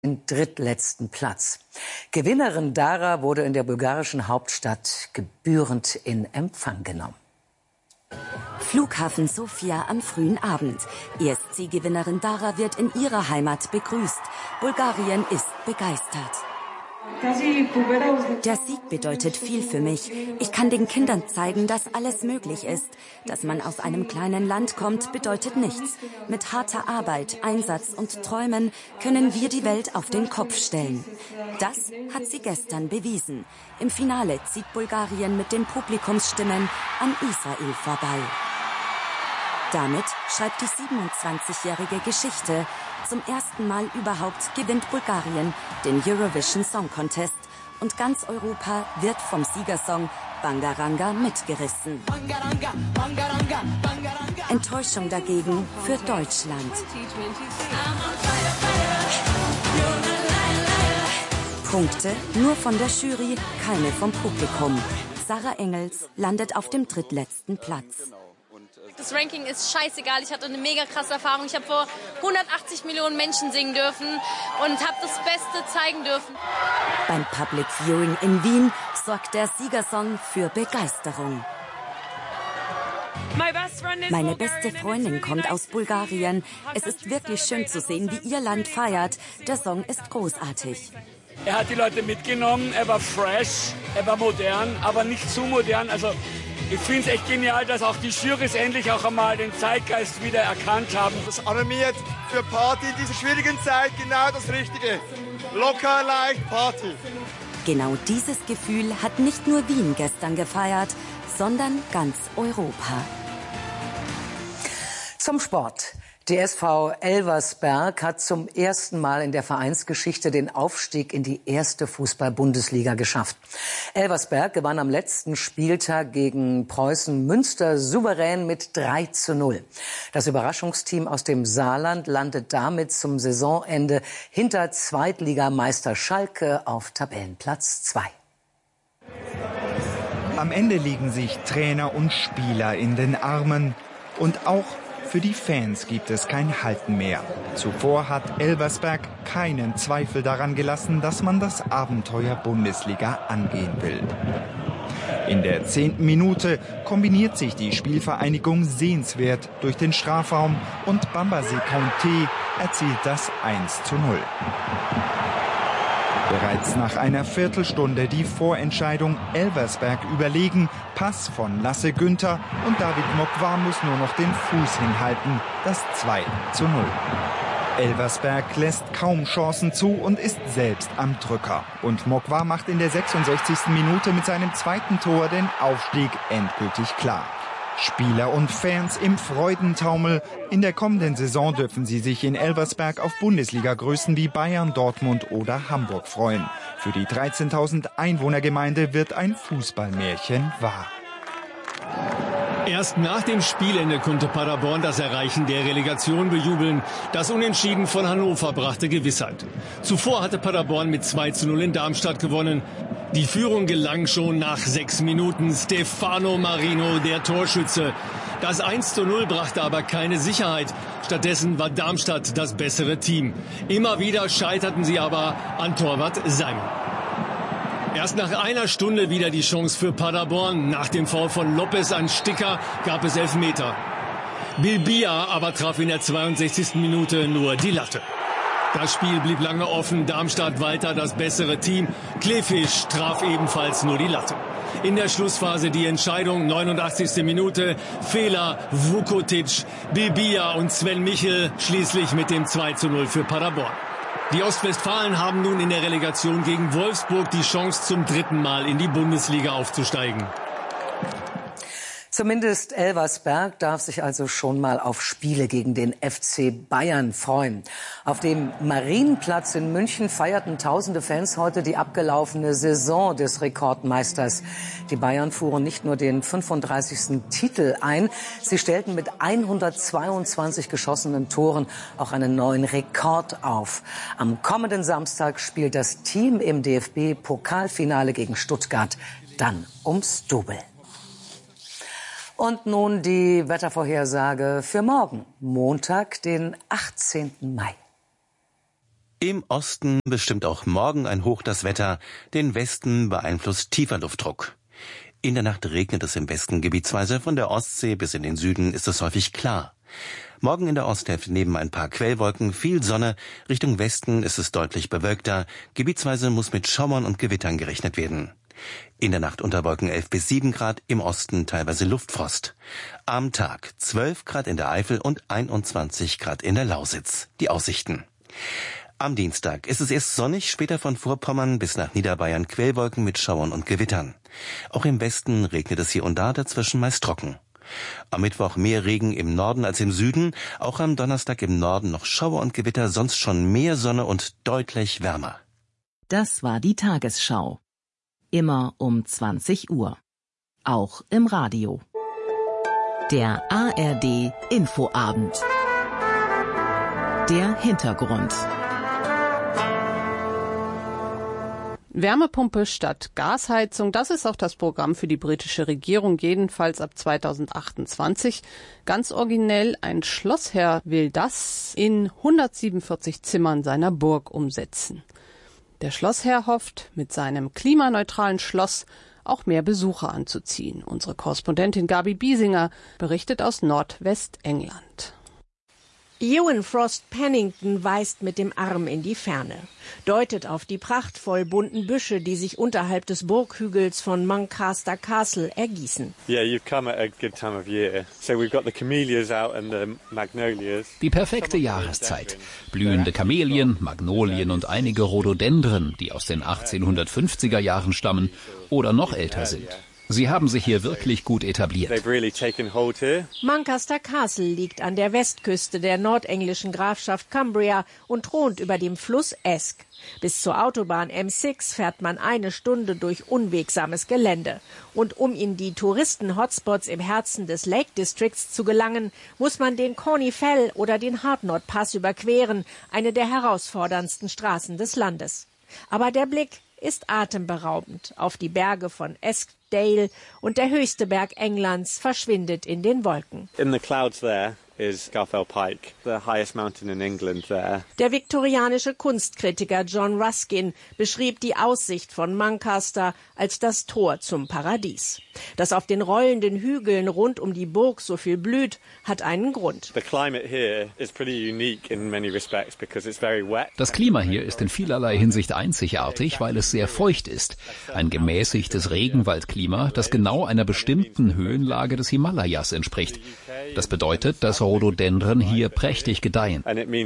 den drittletzten Platz. Gewinnerin Dara wurde in der bulgarischen Hauptstadt gebührend in Empfang genommen. Flughafen Sofia am frühen Abend. ESC-Gewinnerin Dara wird in ihrer Heimat begrüßt. Bulgarien ist begeistert. Der Sieg bedeutet viel für mich. Ich kann den Kindern zeigen, dass alles möglich ist. Dass man aus einem kleinen Land kommt, bedeutet nichts. Mit harter Arbeit, Einsatz und Träumen können wir die Welt auf den Kopf stellen. Das hat sie gestern bewiesen. Im Finale zieht Bulgarien mit den Publikumsstimmen an Israel vorbei. Damit schreibt die 27-jährige Geschichte. Zum ersten Mal überhaupt gewinnt Bulgarien den Eurovision Song Contest. Und ganz Europa wird vom Siegersong Bangaranga mitgerissen. Enttäuschung dagegen für Deutschland. Punkte nur von der Jury, keine vom Publikum. Sarah Engels landet auf dem drittletzten Platz. Das Ranking ist scheißegal. Ich hatte eine mega krasse Erfahrung. Ich habe vor 180 Millionen Menschen singen dürfen und habe das Beste zeigen dürfen. Beim Public Viewing in Wien sorgt der Siegersong für Begeisterung. Meine beste Freundin kommt aus Bulgarien. Es ist wirklich schön zu sehen, wie ihr Land feiert. Der Song ist großartig. Er hat die Leute mitgenommen, er war fresh, er war modern, aber nicht zu modern. Also ich finde es echt genial, dass auch die Jurys endlich auch einmal den Zeitgeist wieder erkannt haben. Das animiert für Party in dieser schwierigen Zeit genau das Richtige. Locker, leicht, Party. Genau dieses Gefühl hat nicht nur Wien gestern gefeiert, sondern ganz Europa. Zum Sport. Die SV Elversberg hat zum ersten Mal in der Vereinsgeschichte den Aufstieg in die erste Fußball-Bundesliga geschafft. Elversberg gewann am letzten Spieltag gegen Preußen Münster souverän mit 3:0. Das Überraschungsteam aus dem Saarland landet damit zum Saisonende hinter Zweitligameister Schalke auf Tabellenplatz 2. Am Ende liegen sich Trainer und Spieler in den Armen und auch für die Fans gibt es kein Halten mehr. Zuvor hat Elversberg keinen Zweifel daran gelassen, dass man das Abenteuer Bundesliga angehen will. In der 10. Minute kombiniert sich die Spielvereinigung sehenswert durch den Strafraum und Bambasé Conté erzielt das 1:0. Bereits nach einer Viertelstunde die Vorentscheidung, Elversberg überlegen, Pass von Lasse Günther und David Mokwa muss nur noch den Fuß hinhalten, das 2:0. Elversberg lässt kaum Chancen zu und ist selbst am Drücker. Und Mokwa macht in der 66. Minute mit seinem zweiten Tor den Aufstieg endgültig klar. Spieler und Fans im Freudentaumel. In der kommenden Saison dürfen sie sich in Elversberg auf Bundesliga-Größen wie Bayern, Dortmund oder Hamburg freuen. Für die 13.000 Einwohnergemeinde wird ein Fußballmärchen wahr. Erst nach dem Spielende konnte Paderborn das Erreichen der Relegation bejubeln. Das Unentschieden von Hannover brachte Gewissheit. Zuvor hatte Paderborn mit 2:0 in Darmstadt gewonnen. Die Führung gelang schon nach 6 Minuten. Stefano Marino, der Torschütze. Das 1:0 brachte aber keine Sicherheit. Stattdessen war Darmstadt das bessere Team. Immer wieder scheiterten sie aber an Torwart Simon. Erst nach einer Stunde wieder die Chance für Paderborn. Nach dem Foul von Lopez an Sticker gab es Elfmeter. Bilbia aber traf in der 62. Minute nur die Latte. Das Spiel blieb lange offen. Darmstadt weiter das bessere Team. Klefisch traf ebenfalls nur die Latte. In der Schlussphase die Entscheidung, 89. Minute, Fehler, Vukotic, Bilbia und Sven Michel schließlich mit dem 2:0 für Paderborn. Die Ostwestfalen haben nun in der Relegation gegen Wolfsburg die Chance, zum 3. Mal in die Bundesliga aufzusteigen. Zumindest Elversberg darf sich also schon mal auf Spiele gegen den FC Bayern freuen. Auf dem Marienplatz in München feierten tausende Fans heute die abgelaufene Saison des Rekordmeisters. Die Bayern fuhren nicht nur den 35. Titel ein, sie stellten mit 122 geschossenen Toren auch einen neuen Rekord auf. Am kommenden Samstag spielt das Team im DFB-Pokalfinale gegen Stuttgart dann ums Double. Und nun die Wettervorhersage für morgen, Montag, den 18. Mai. Im Osten bestimmt auch morgen ein Hoch das Wetter, den Westen beeinflusst tiefer Luftdruck. In der Nacht regnet es im Westen gebietsweise, von der Ostsee bis in den Süden ist es häufig klar. Morgen in der Osthälfte neben ein paar Quellwolken viel Sonne, Richtung Westen ist es deutlich bewölkter, gebietsweise muss mit Schauern und Gewittern gerechnet werden. In der Nacht unter Wolken 11 bis 7 Grad, im Osten teilweise Luftfrost. Am Tag 12 Grad in der Eifel und 21 Grad in der Lausitz. Die Aussichten. Am Dienstag ist es erst sonnig, später von Vorpommern bis nach Niederbayern Quellwolken mit Schauern und Gewittern. Auch im Westen regnet es hier und da, dazwischen meist trocken. Am Mittwoch mehr Regen im Norden als im Süden, auch am Donnerstag im Norden noch Schauer und Gewitter, sonst schon mehr Sonne und deutlich wärmer. Das war die Tagesschau. Immer um 20 Uhr. Auch im Radio. Der ARD Infoabend. Der Hintergrund. Wärmepumpe statt Gasheizung, das ist auch das Programm für die britische Regierung, jedenfalls ab 2028. Ganz originell, ein Schlossherr will das in 147 Zimmern seiner Burg umsetzen. Der Schlossherr hofft, mit seinem klimaneutralen Schloss auch mehr Besucher anzuziehen. Unsere Korrespondentin Gabi Biesinger berichtet aus Nordwestengland. Ewan Frost Pennington weist mit dem Arm in die Ferne, deutet auf die prachtvoll bunten Büsche, die sich unterhalb des Burghügels von Muncaster Castle ergießen. Die perfekte Jahreszeit. Blühende Kamelien, Magnolien und einige Rhododendren, die aus den 1850er Jahren stammen oder noch älter sind. Sie haben sich hier wirklich gut etabliert. Muncaster Castle liegt an der Westküste der nordenglischen Grafschaft Cumbria und thront über dem Fluss Esk. Bis zur Autobahn M6 fährt man 1 Stunde durch unwegsames Gelände. Und um in die Touristen-Hotspots im Herzen des Lake Districts zu gelangen, muss man den Corney Fell oder den Hardknott Pass überqueren, eine der herausforderndsten Straßen des Landes. Aber der Blick ist atemberaubend auf die Berge von Eskdale und der höchste Berg Englands verschwindet in den Wolken. In the clouds there is Garfell Pike, the highest mountain in England there. Der viktorianische Kunstkritiker John Ruskin beschrieb die Aussicht von Muncaster als das Tor zum Paradies. Dass auf den rollenden Hügeln rund um die Burg so viel blüht, hat einen Grund. The climate here is pretty unique in many respects because it's very wet. Das Klima hier ist in vielerlei Hinsicht einzigartig, weil es sehr feucht ist. Ein gemäßigtes Regenwaldklima, das genau einer bestimmten Höhenlage des Himalayas entspricht. Das bedeutet, dass Rhododendren hier prächtig gedeihen.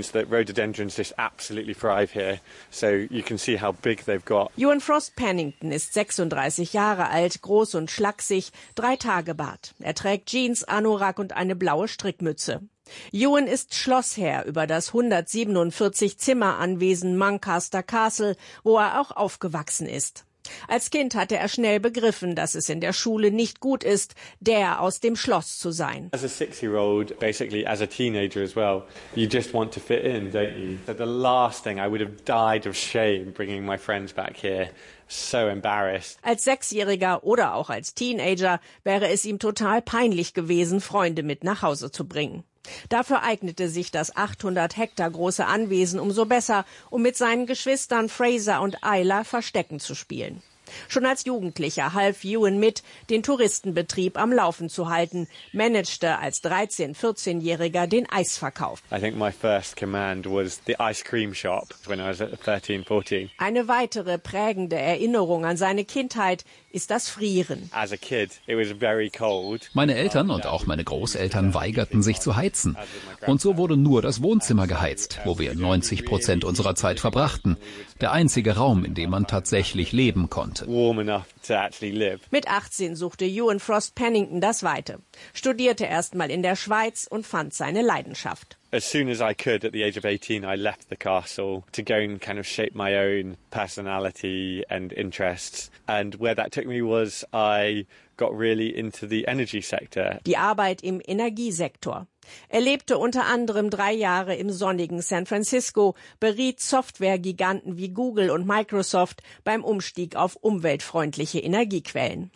Ewan Frost Pennington ist 36 Jahre alt, groß und schlaksig, 3 Tage Bart. Er trägt Jeans, Anorak und eine blaue Strickmütze. Ewan ist Schlossherr über das 147 Zimmeranwesen Muncaster Castle, wo er auch aufgewachsen ist. Als Kind hatte er schnell begriffen, dass es in der Schule nicht gut ist, der aus dem Schloss zu sein. As a 6-year-old, basically as a teenager as well, you just want to fit in, don't you? So the last thing, I would have died of shame bringing my friends back here. So embarrassed. Als 6-Jähriger oder auch als Teenager wäre es ihm total peinlich gewesen, Freunde mit nach Hause zu bringen. Dafür eignete sich das 800 Hektar große Anwesen umso besser, um mit seinen Geschwistern Fraser und Isla Verstecken zu spielen. Schon als Jugendlicher half Ewan mit, den Touristenbetrieb am Laufen zu halten, managte als 13-, 14-Jähriger den Eisverkauf. I think my first command was the ice cream shop when I was 13, 14. Eine weitere prägende Erinnerung an seine Kindheit ist das Frieren. As a kid, it was very cold. Meine Eltern und auch meine Großeltern weigerten sich zu heizen. Und so wurde nur das Wohnzimmer geheizt, wo wir 90% unserer Zeit verbrachten. Der einzige Raum, in dem man tatsächlich leben konnte. Mit 18 suchte Ewan Frost Pennington das Weite, studierte erstmal in der Schweiz und fand seine Leidenschaft. As soon as I could, at the age of 18, I left the castle to go and kind of shape my own personality and interests. And where that took me was I got really into the energy sector. Die Arbeit im Energiesektor. Er lebte unter anderem 3 Jahre im sonnigen San Francisco, beriet Softwaregiganten wie Google und Microsoft beim Umstieg auf umweltfreundliche Energiequellen.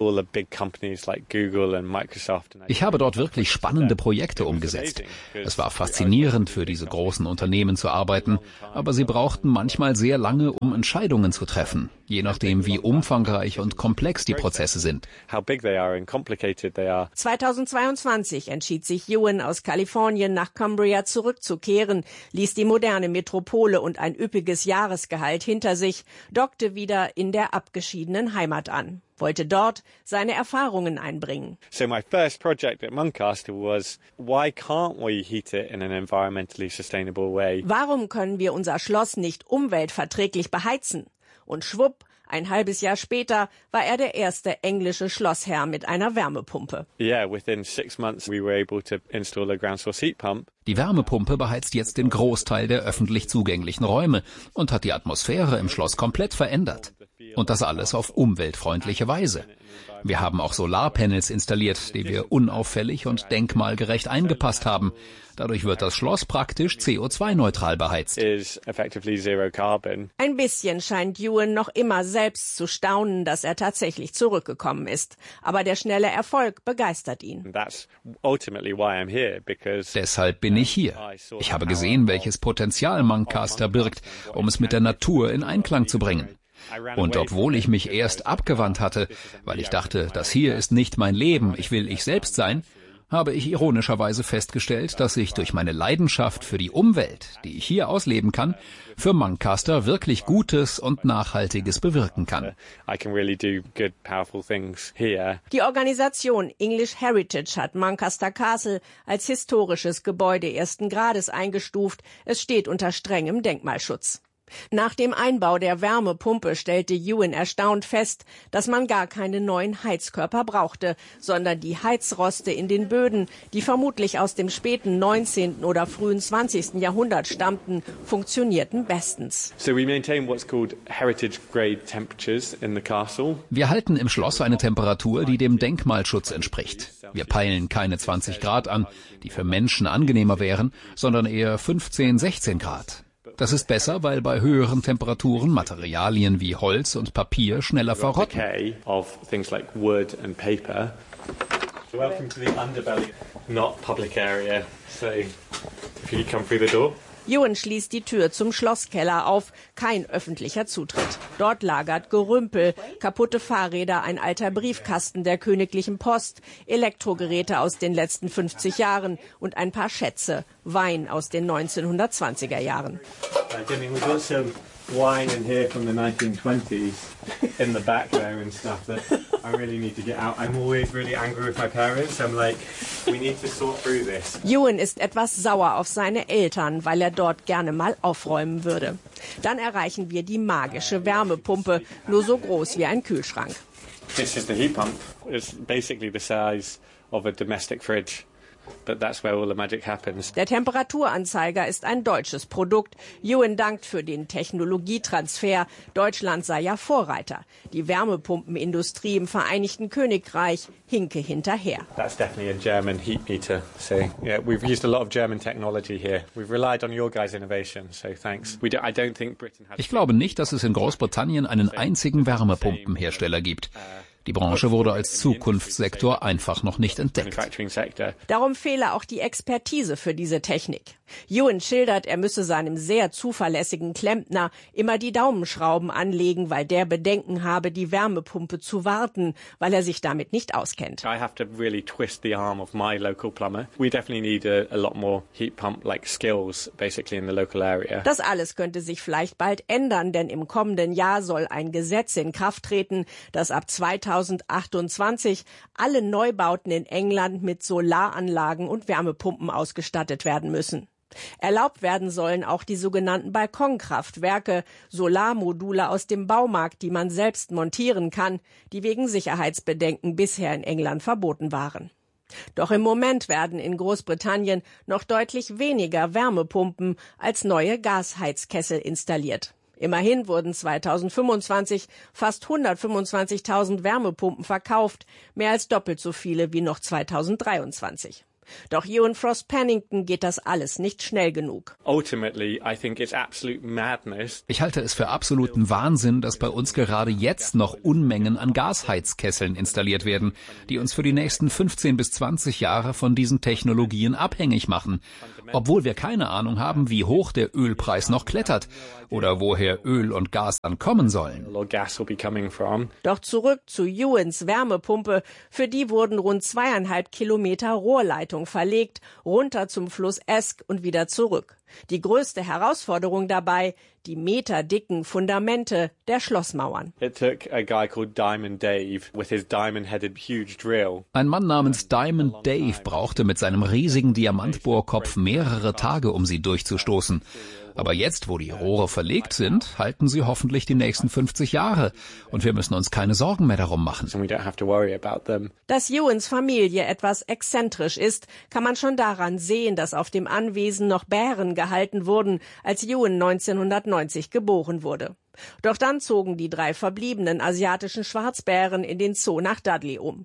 Ich habe dort wirklich spannende Projekte umgesetzt. Es war faszinierend, für diese großen Unternehmen zu arbeiten, aber sie brauchten manchmal sehr lange, um Entscheidungen zu treffen, je nachdem, wie umfangreich und komplex die Prozesse sind. 2022 entschied sich Ewan aus Kalifornien nach Cumbria zurückzukehren, ließ die moderne Metropole und ein üppiges Jahresgehalt hinter sich, dockte wieder in der abgeschiedenen Heimat an, wollte dort seine Erfahrungen einbringen. So my first project at Muncaster was, why can't we heat it in an environmentally sustainable way? Warum können wir unser Schloss nicht umweltverträglich beheizen? Und schwupp, ein halbes Jahr später war er der erste englische Schlossherr mit einer Wärmepumpe. Yeah, within 6 months we were able to install a ground source heat pump. Die Wärmepumpe beheizt jetzt den Großteil der öffentlich zugänglichen Räume und hat die Atmosphäre im Schloss komplett verändert. Und das alles auf umweltfreundliche Weise. Wir haben auch Solarpanels installiert, die wir unauffällig und denkmalgerecht eingepasst haben. Dadurch wird das Schloss praktisch CO2-neutral beheizt. Ein bisschen scheint Ewan noch immer selbst zu staunen, dass er tatsächlich zurückgekommen ist. Aber der schnelle Erfolg begeistert ihn. Deshalb bin ich hier. Ich habe gesehen, welches Potenzial Muncaster birgt, um es mit der Natur in Einklang zu bringen. Und obwohl ich mich erst abgewandt hatte, weil ich dachte, das hier ist nicht mein Leben, ich will ich selbst sein, habe ich ironischerweise festgestellt, dass ich durch meine Leidenschaft für die Umwelt, die ich hier ausleben kann, für Muncaster wirklich Gutes und Nachhaltiges bewirken kann. Die Organisation English Heritage hat Muncaster Castle als historisches Gebäude 1. Grades eingestuft. Es steht unter strengem Denkmalschutz. Nach dem Einbau der Wärmepumpe stellte Ewan erstaunt fest, dass man gar keine neuen Heizkörper brauchte, sondern die Heizroste in den Böden, die vermutlich aus dem späten 19. oder frühen 20. Jahrhundert stammten, funktionierten bestens. Wir halten im Schloss eine Temperatur, die dem Denkmalschutz entspricht. Wir peilen keine 20 Grad an, die für Menschen angenehmer wären, sondern eher 15, 16 Grad. Das ist besser, weil bei höheren Temperaturen Materialien wie Holz und Papier schneller verrotten. Ewan schließt die Tür zum Schlosskeller auf, kein öffentlicher Zutritt. Dort lagert Gerümpel, kaputte Fahrräder, ein alter Briefkasten der Königlichen Post, Elektrogeräte aus den letzten 50 Jahren und ein paar Schätze, Wein aus den 1920er Jahren. Wine in here from the 1920s in the back there and stuff that I really need to get out. I'm always really angry with my parents. I'm like, we need to sort through this. Ewan ist etwas sauer auf seine Eltern, weil er dort gerne mal aufräumen würde. Dann erreichen wir die magische Wärmepumpe, nur so groß wie ein Kühlschrank. This is the heat pump. It's basically the size of a domestic fridge. But that's where all the magic happens. Der Temperaturanzeiger ist ein deutsches Produkt. Ewan dankt für den Technologietransfer. Deutschland sei ja Vorreiter. Die Wärmepumpenindustrie im Vereinigten Königreich hinke hinterher. That's definitely a German heat meter. So yeah, we've used a lot of German technology here. We've relied on your guys' innovation. So thanks. I don't think Britain has. Ich glaube nicht, dass es in Großbritannien einen einzigen Wärmepumpenhersteller gibt. Die Branche wurde als Zukunftssektor einfach noch nicht entdeckt. Darum fehle auch die Expertise für diese Technik. Ewan schildert, er müsse seinem sehr zuverlässigen Klempner immer die Daumenschrauben anlegen, weil der Bedenken habe, die Wärmepumpe zu warten, weil er sich damit nicht auskennt. I have to really twist the arm of my local plumber. We definitely need a lot more heat pump-like skills basically in the local area. Das alles könnte sich vielleicht bald ändern, denn im kommenden Jahr soll ein Gesetz in Kraft treten, das ab 2028 alle Neubauten in England mit Solaranlagen und Wärmepumpen ausgestattet werden müssen. Erlaubt werden sollen auch die sogenannten Balkonkraftwerke, Solarmodule aus dem Baumarkt, die man selbst montieren kann, die wegen Sicherheitsbedenken bisher in England verboten waren. Doch im Moment werden in Großbritannien noch deutlich weniger Wärmepumpen als neue Gasheizkessel installiert. Immerhin wurden 2025 fast 125.000 Wärmepumpen verkauft, mehr als doppelt so viele wie noch 2023. Doch Ewan Frost Pennington geht das alles nicht schnell genug. Ich halte es für absoluten Wahnsinn, dass bei uns gerade jetzt noch Unmengen an Gasheizkesseln installiert werden, die uns für die nächsten 15 bis 20 Jahre von diesen Technologien abhängig machen. Obwohl wir keine Ahnung haben, wie hoch der Ölpreis noch klettert oder woher Öl und Gas dann kommen sollen. Doch zurück zu Ewans Wärmepumpe. Für die wurden rund 2,5 Kilometer Rohrleitung verlegt, runter zum Fluss Esk und wieder zurück. Die größte Herausforderung dabei, die meterdicken Fundamente der Schlossmauern. Ein Mann namens Diamond Dave brauchte mit seinem riesigen Diamantbohrkopf mehrere Tage, um sie durchzustoßen. Aber jetzt, wo die Rohre verlegt sind, halten sie hoffentlich die nächsten 50 Jahre. Und wir müssen uns keine Sorgen mehr darum machen. Dass Ewans Familie etwas exzentrisch ist, kann man schon daran sehen, dass auf dem Anwesen noch Bären gehalten wurden, als Ewan 1990 geboren wurde. Doch dann zogen die 3 verbliebenen asiatischen Schwarzbären in den Zoo nach Dudley um.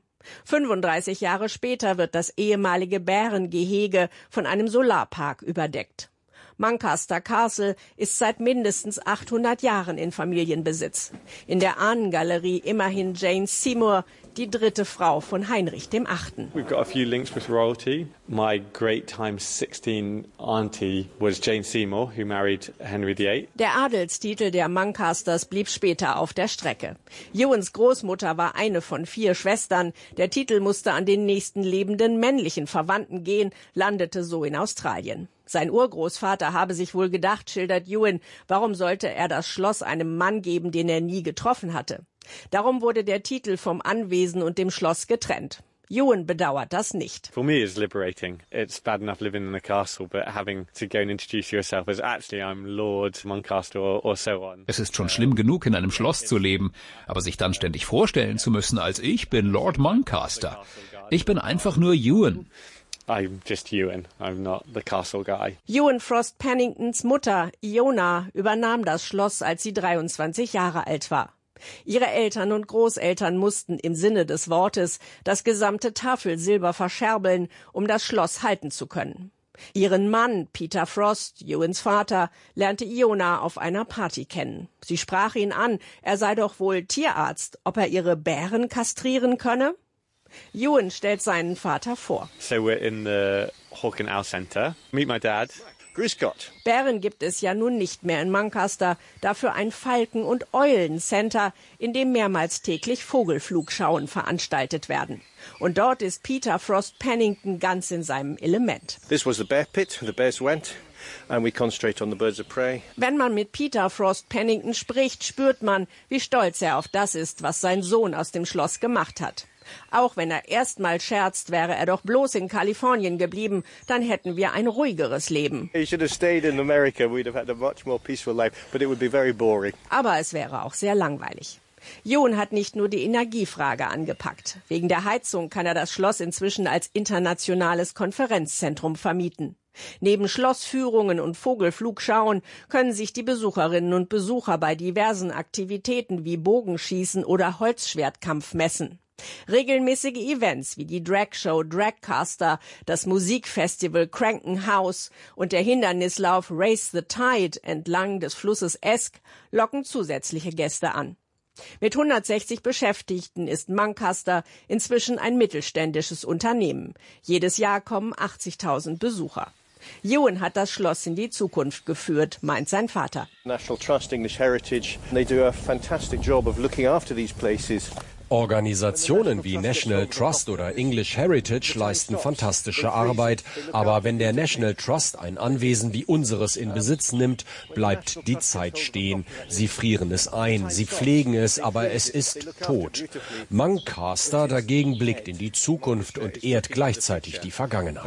35 Jahre später wird das ehemalige Bärengehege von einem Solarpark überdeckt. Muncaster Castle ist seit mindestens 800 Jahren in Familienbesitz. In der Ahnengalerie immerhin Jane Seymour, die 3. Frau von Heinrich VIII. We've got a few links with royalty. My great times 16 auntie was Jane Seymour, who married Henry VIII. Der Adelstitel der Muncasters blieb später auf der Strecke. Ewans Großmutter war eine von 4 Schwestern. Der Titel musste an den nächsten lebenden männlichen Verwandten gehen, landete so in Australien. Sein Urgroßvater habe sich wohl gedacht, schildert Ewan, warum sollte er das Schloss einem Mann geben, den er nie getroffen hatte. Darum wurde der Titel vom Anwesen und dem Schloss getrennt. Ewan bedauert das nicht. For me it's liberating. It's bad enough living in a castle, but having to go and introduce yourself as actually I'm Lord Muncaster or so on. Es ist schon schlimm genug, in einem Schloss zu leben, aber sich dann ständig vorstellen zu müssen, als ich bin Lord Muncaster. Ich bin einfach nur Ewan. I'm just Ewan. I'm not the castle guy. Ewan Frost Penningtons Mutter, Iona, übernahm das Schloss, als sie 23 Jahre alt war. Ihre Eltern und Großeltern mussten im Sinne des Wortes das gesamte Tafelsilber verscherbeln, um das Schloss halten zu können. Ihren Mann, Peter Frost, Ewans Vater, lernte Iona auf einer Party kennen. Sie sprach ihn an, er sei doch wohl Tierarzt, ob er ihre Bären kastrieren könne? Ewan stellt seinen Vater vor. So we're in the Hawk and Owl Centre. Meet my dad. Grüß Gott. Bären gibt es ja nun nicht mehr in Muncaster, dafür ein Falken- und Eulen-Center, in dem mehrmals täglich Vogelflugschauen veranstaltet werden. Und dort ist Peter Frost Pennington ganz in seinem Element. This was the bear pit, the bears went. And we concentrate on the birds of prey. Wenn man mit Peter Frost Pennington spricht, spürt man, wie stolz er auf das ist, was sein Sohn aus dem Schloss gemacht hat. Auch wenn er erstmal scherzt, wäre er doch bloß in Kalifornien geblieben, dann hätten wir ein ruhigeres Leben. He should have stayed in America. We'd have had a much more peaceful life, but it would be very boring. Aber es wäre auch sehr langweilig. Ewan hat nicht nur die Energiefrage angepackt. Wegen der Heizung kann er das Schloss inzwischen als internationales Konferenzzentrum vermieten. Neben Schlossführungen und Vogelflugschauen können sich die Besucherinnen und Besucher bei diversen Aktivitäten wie Bogenschießen oder Holzschwertkampf messen. Regelmäßige Events wie die Dragshow Dragcaster, das Musikfestival Cranken House und der Hindernislauf Race the Tide entlang des Flusses Esk locken zusätzliche Gäste an. Mit 160 Beschäftigten ist Muncaster inzwischen ein mittelständisches Unternehmen. Jedes Jahr kommen 80.000 Besucher. Ewan hat das Schloss in die Zukunft geführt, meint sein Vater. National Trust English Heritage, they do a fantastic job of looking after these places. Organisationen wie National Trust oder English Heritage leisten fantastische Arbeit, aber wenn der National Trust ein Anwesen wie unseres in Besitz nimmt, bleibt die Zeit stehen. Sie frieren es ein, sie pflegen es, aber es ist tot. Muncaster dagegen blickt in die Zukunft und ehrt gleichzeitig die Vergangenheit.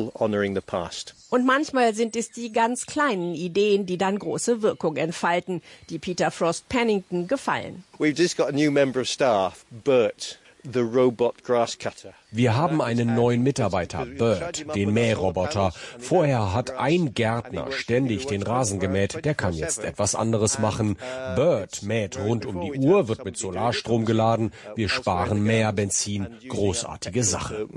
Und manchmal sind es die ganz kleinen Ideen, die dann große Wirkung entfalten, die Peter Frost Pennington gefallen. We've just got a new member of staff, Bert. Wir haben einen neuen Mitarbeiter, Bird, den Mähroboter. Vorher hat ein Gärtner ständig den Rasen gemäht, der kann jetzt etwas anderes machen. Bird mäht rund um die Uhr, wird mit Solarstrom geladen. Wir sparen mehr Benzin. Großartige Sache.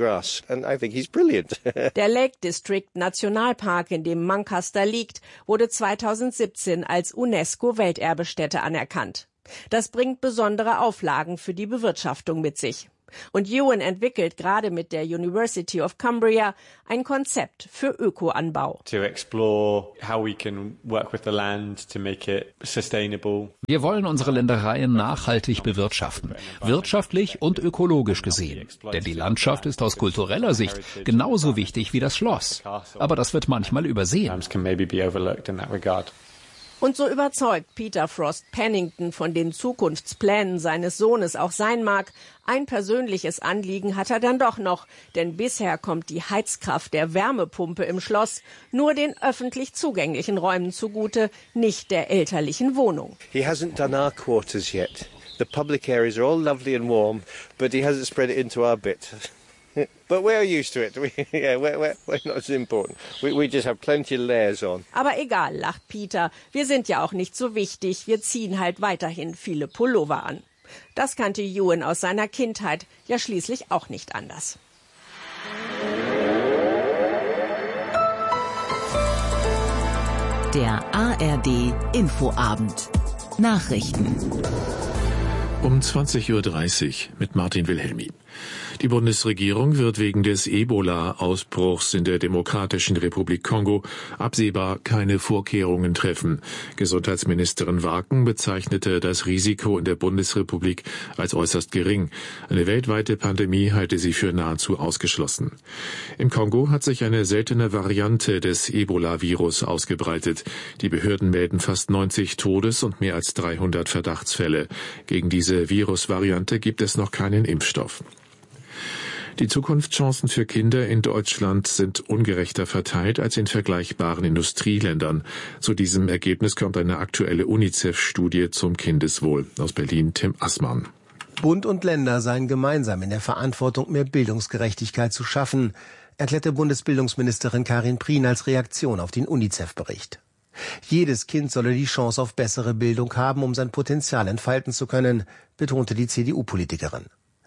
Der Lake District Nationalpark, in dem Manchester liegt, wurde 2017 als UNESCO-Welterbestätte anerkannt. Das bringt besondere Auflagen für die Bewirtschaftung mit sich. Und Ewan entwickelt gerade mit der University of Cumbria ein Konzept für Ökoanbau. Wir wollen unsere Ländereien nachhaltig bewirtschaften, wirtschaftlich und ökologisch gesehen. Denn die Landschaft ist aus kultureller Sicht genauso wichtig wie das Schloss. Aber das wird manchmal übersehen. Und so überzeugt Peter Frost Pennington von den Zukunftsplänen seines Sohnes auch sein mag, ein persönliches Anliegen hat er dann doch noch, denn bisher kommt die Heizkraft der Wärmepumpe im Schloss nur den öffentlich zugänglichen Räumen zugute, nicht der elterlichen Wohnung. He hasn't done our quarters yet. The public areas are all lovely and warm, but he hasn't spread it into our bit. But we're used to it. We're not as important. We just have plenty of layers on. Aber egal, lacht Peter. Wir sind ja auch nicht so wichtig. Wir ziehen halt weiterhin viele Pullover an. Das kannte Ewan aus seiner Kindheit ja schließlich auch nicht anders. Der ARD Infoabend. Nachrichten. Um 20:30 Uhr mit Martin Wilhelmi. Die Bundesregierung wird wegen des Ebola-Ausbruchs in der Demokratischen Republik Kongo absehbar keine Vorkehrungen treffen. Gesundheitsministerin Waken bezeichnete das Risiko in der Bundesrepublik als äußerst gering. Eine weltweite Pandemie halte sie für nahezu ausgeschlossen. Im Kongo hat sich eine seltene Variante des Ebola-Virus ausgebreitet. Die Behörden melden fast 90 Todes- und mehr als 300 Verdachtsfälle. Gegen diese Virusvariante gibt es noch keinen Impfstoff. Die Zukunftschancen für Kinder in Deutschland sind ungerechter verteilt als in vergleichbaren Industrieländern. Zu diesem Ergebnis kommt eine aktuelle UNICEF-Studie zum Kindeswohl. Aus Berlin Tim Assmann. Bund und Länder seien gemeinsam in der Verantwortung, mehr Bildungsgerechtigkeit zu schaffen, erklärte Bundesbildungsministerin Karin Prien als Reaktion auf den UNICEF-Bericht. Jedes Kind solle die Chance auf bessere Bildung haben, um sein Potenzial entfalten zu können, betonte die CDU-Politikerin.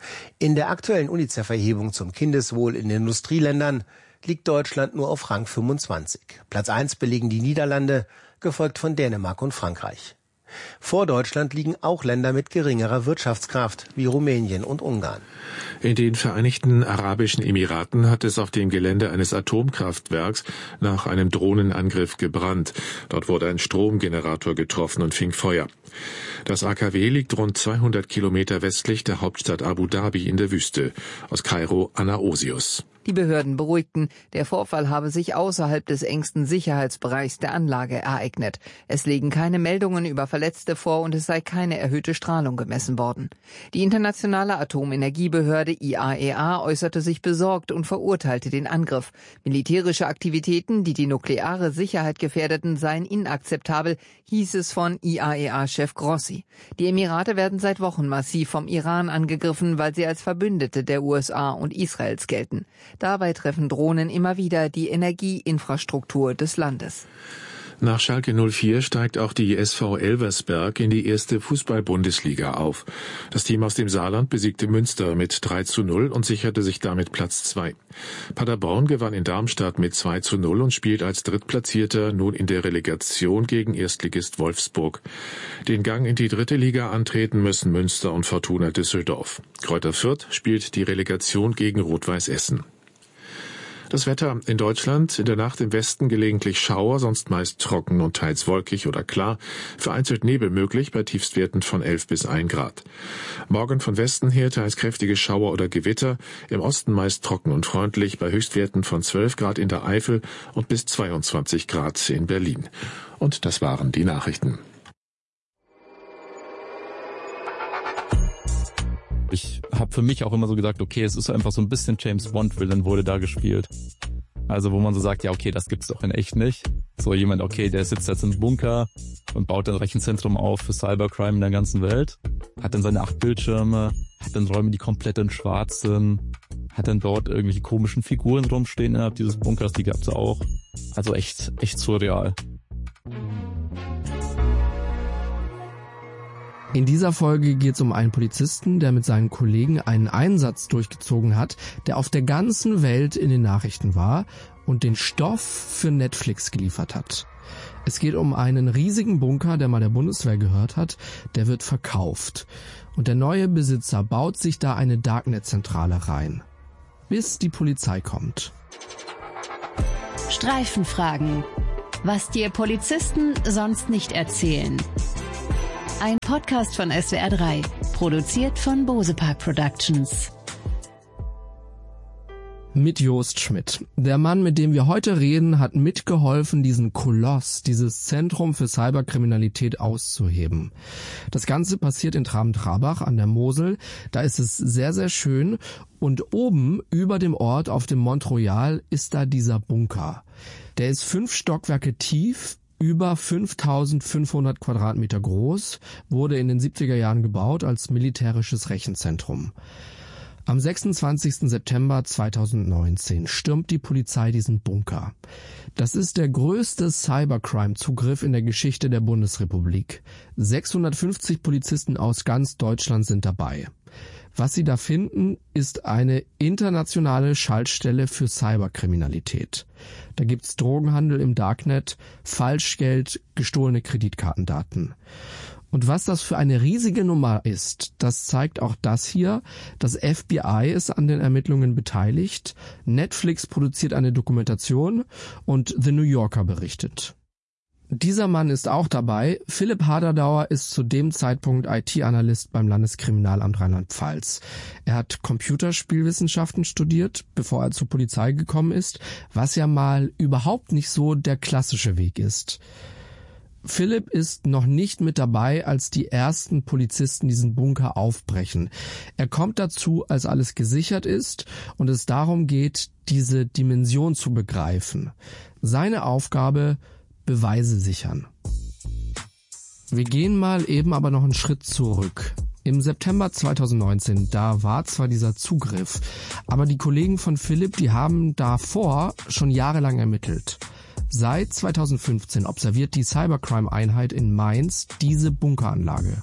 In der aktuellen UNICEF-Erhebung zum Kindeswohl in den Industrieländern liegt Deutschland nur auf Rang 25. Platz 1 belegen die Niederlande, gefolgt von Dänemark und Frankreich. Vor Deutschland liegen auch Länder mit geringerer Wirtschaftskraft wie Rumänien und Ungarn. In den Vereinigten Arabischen Emiraten hat es auf dem Gelände eines Atomkraftwerks nach einem Drohnenangriff gebrannt. Dort wurde ein Stromgenerator getroffen und fing Feuer. Das AKW liegt rund 200 Kilometer westlich der Hauptstadt Abu Dhabi in der Wüste. Aus Kairo Anna Osius. Die Behörden beruhigten, der Vorfall habe sich außerhalb des engsten Sicherheitsbereichs der Anlage ereignet. Es liegen keine Meldungen über Verletzte vor und es sei keine erhöhte Strahlung gemessen worden. Die internationale Atomenergiebehörde IAEA äußerte sich besorgt und verurteilte den Angriff. Militärische Aktivitäten, die die nukleare Sicherheit gefährdeten, seien inakzeptabel, hieß es von IAEA-Chef Grossi. Die Emirate werden seit Wochen massiv vom Iran angegriffen, weil sie als Verbündete der USA und Israels gelten. Dabei treffen Drohnen immer wieder die Energieinfrastruktur des Landes. Nach Schalke 04 steigt auch die SV Elversberg in die erste Fußball-Bundesliga auf. Das Team aus dem Saarland besiegte Münster mit 3:0 und sicherte sich damit Platz 2. Paderborn gewann in Darmstadt mit 2:0 und spielt als Drittplatzierter nun in der Relegation gegen Erstligist Wolfsburg. Den Gang in die dritte Liga antreten müssen Münster und Fortuna Düsseldorf. Greuther Fürth spielt die Relegation gegen Rot-Weiß Essen. Das Wetter in Deutschland: in der Nacht im Westen gelegentlich Schauer, sonst meist trocken und teils wolkig oder klar. Vereinzelt Nebel möglich bei Tiefstwerten von 11 bis 1 Grad. Morgen von Westen her teils kräftige Schauer oder Gewitter. Im Osten meist trocken und freundlich bei Höchstwerten von 12 Grad in der Eifel und bis 22 Grad in Berlin. Und das waren die Nachrichten. Ich habe für mich auch immer so gesagt, okay, es ist einfach so ein bisschen James Bond-Villain wurde da gespielt. Also wo man so sagt, ja okay, das gibt's doch in echt nicht. So jemand, okay, der sitzt jetzt im Bunker und baut ein Rechenzentrum auf für Cybercrime in der ganzen Welt, hat dann seine 8 Bildschirme, hat dann Räume, die komplett in schwarz sind, hat dann dort irgendwelche komischen Figuren rumstehen innerhalb dieses Bunkers, die gab's auch. Also echt surreal. In dieser Folge geht es um einen Polizisten, der mit seinen Kollegen einen Einsatz durchgezogen hat, der auf der ganzen Welt in den Nachrichten war und den Stoff für Netflix geliefert hat. Es geht um einen riesigen Bunker, der mal der Bundeswehr gehört hat, der wird verkauft. Und der neue Besitzer baut sich da eine Darknet-Zentrale rein, bis die Polizei kommt. Streifenfragen. Was dir Polizisten sonst nicht erzählen. Ein Podcast von SWR 3, produziert von Bosepark Productions. Mit Jost Schmidt. Der Mann, mit dem wir heute reden, hat mitgeholfen, diesen Koloss, dieses Zentrum für Cyberkriminalität auszuheben. Das Ganze passiert in Traben-Trabach an der Mosel. Da ist es sehr, sehr schön. Und oben über dem Ort auf dem Mont Royal ist da dieser Bunker. Der ist 5 Stockwerke tief, über 5500 Quadratmeter groß, wurde in den 70er Jahren gebaut als militärisches Rechenzentrum. Am 26. September 2019 stürmt die Polizei diesen Bunker. Das ist der größte Cybercrime-Zugriff in der Geschichte der Bundesrepublik. 650 Polizisten aus ganz Deutschland sind dabei. Was sie da finden, ist eine internationale Schaltstelle für Cyberkriminalität. Da gibt's Drogenhandel im Darknet, Falschgeld, gestohlene Kreditkartendaten. Und was das für eine riesige Nummer ist, das zeigt auch das hier. Das FBI ist an den Ermittlungen beteiligt, Netflix produziert eine Dokumentation und The New Yorker berichtet. Dieser Mann ist auch dabei. Philipp Haderdauer ist zu dem Zeitpunkt IT-Analyst beim Landeskriminalamt Rheinland-Pfalz. Er hat Computerspielwissenschaften studiert, bevor er zur Polizei gekommen ist, was ja mal überhaupt nicht so der klassische Weg ist. Philipp ist noch nicht mit dabei, als die ersten Polizisten diesen Bunker aufbrechen. Er kommt dazu, als alles gesichert ist und es darum geht, diese Dimension zu begreifen. Seine Aufgabe: Beweise sichern. Wir gehen mal eben aber noch einen Schritt zurück. Im September 2019, da war zwar dieser Zugriff, aber die Kollegen von Philipp, die haben davor schon jahrelang ermittelt. Seit 2015 observiert die Cybercrime-Einheit in Mainz diese Bunkeranlage.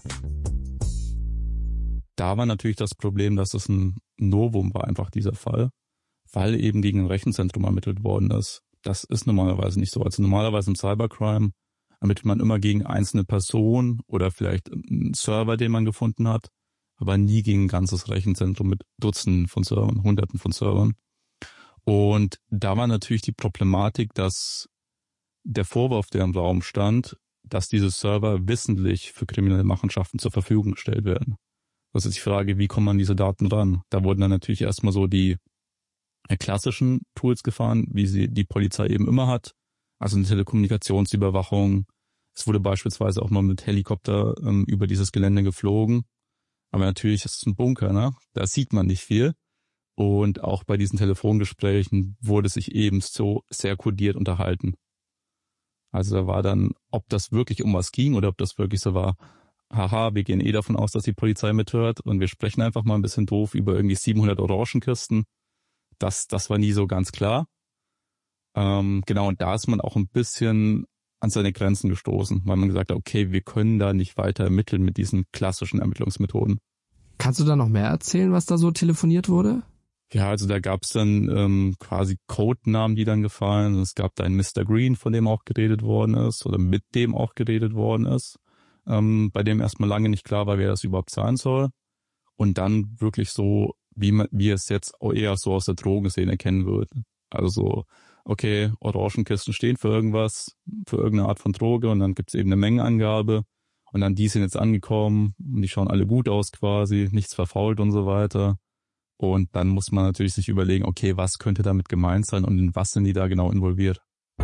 Da war natürlich das Problem, dass es ein Novum war, einfach dieser Fall, weil eben gegen ein Rechenzentrum ermittelt worden ist. Das ist normalerweise nicht so. Also normalerweise im Cybercrime ermittelt man immer gegen einzelne Personen oder vielleicht einen Server, den man gefunden hat, aber nie gegen ein ganzes Rechenzentrum mit Dutzenden von Servern, Hunderten von Servern. Und da war natürlich die Problematik, dass der Vorwurf, der im Raum stand, dass diese Server wissentlich für kriminelle Machenschaften zur Verfügung gestellt werden. Das ist die Frage, wie kommt man an diese Daten ran? Da wurden dann natürlich erstmal so die klassischen Tools gefahren, wie sie die Polizei eben immer hat, also eine Telekommunikationsüberwachung. Es wurde beispielsweise auch mal mit Helikopter über dieses Gelände geflogen. Aber natürlich ist es ein Bunker, ne? Da sieht man nicht viel. Und auch bei diesen Telefongesprächen wurde sich eben so sehr kodiert unterhalten. Also da war dann, ob das wirklich um was ging oder ob das wirklich so war, haha, wir gehen davon aus, dass die Polizei mithört und wir sprechen einfach mal ein bisschen doof über irgendwie 700 Orangenkisten. Das war nie so ganz klar. Genau, und da ist man auch ein bisschen an seine Grenzen gestoßen, weil man gesagt hat, okay, wir können da nicht weiter ermitteln mit diesen klassischen Ermittlungsmethoden. Kannst du da noch mehr erzählen, was da so telefoniert wurde? Ja, also da gab's dann quasi Codenamen, die dann gefallen. Es gab da einen Mr. Green, von dem auch geredet worden ist oder mit dem auch geredet worden ist, bei dem erstmal lange nicht klar war, wer das überhaupt sein soll. Und dann wirklich so, wie es jetzt auch eher so aus der Drogenszene kennen würde. Also so, okay, Orangenkisten stehen für irgendwas, für irgendeine Art von Droge und dann gibt's eben eine Mengenangabe und dann die sind jetzt angekommen und die schauen alle gut aus quasi, nichts verfault und so weiter. Und dann muss man natürlich sich überlegen, okay, was könnte damit gemeint sein und in was sind die da genau involviert?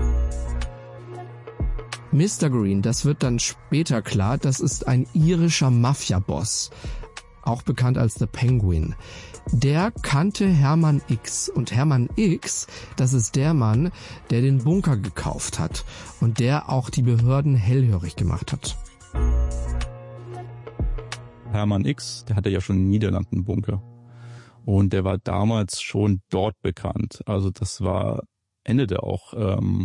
Mr. Green, das wird dann später klar, das ist ein irischer Mafia-Boss, auch bekannt als The Penguin. Der kannte Hermann X und Hermann X, das ist der Mann, der den Bunker gekauft hat und der auch die Behörden hellhörig gemacht hat. Hermann X, der hatte ja schon in den Niederlanden einen Bunker. Und der war damals schon dort bekannt. Also das endete auch